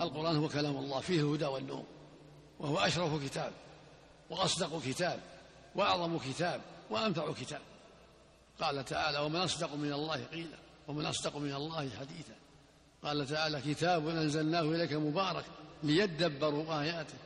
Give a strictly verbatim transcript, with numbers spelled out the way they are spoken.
القرآن هو كلام الله، فيه الهدى والنور، وهو أشرف كتاب وأصدق كتاب وأعظم كتاب وأنفع كتاب. قال تعالى: ومن أصدق من الله قيلا ومن أصدق من الله حديثا. قال تعالى: كتاب أنزلناه إليك مبارك ليدبروا آياته